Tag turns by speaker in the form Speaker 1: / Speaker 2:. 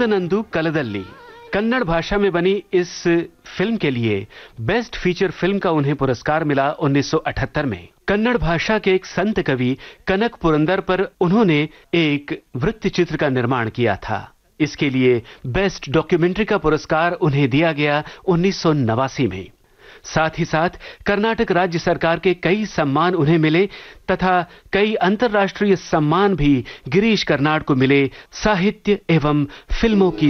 Speaker 1: शिवनंदु कलदल्ली कन्नड़ भाषा में बनी इस फिल्म के लिए बेस्ट फीचर फिल्म का उन्हें पुरस्कार मिला 1978 में। कन्नड़ भाषा के एक संत कवि कनक पुरंदर पर उन्होंने एक वृत्त चित्र का निर्माण किया था। इसके लिए बेस्ट डॉक्यूमेंट्री का पुरस्कार उन्हें दिया गया 1989 में। साथ ही साथ कर्नाटक राज्य सरकार के कई सम्मान उन्हें मिले तथा कई अंतर्राष्ट्रीय सम्मान भी गिरीश कर्नाड को मिले साहित्य एवं फिल्मों की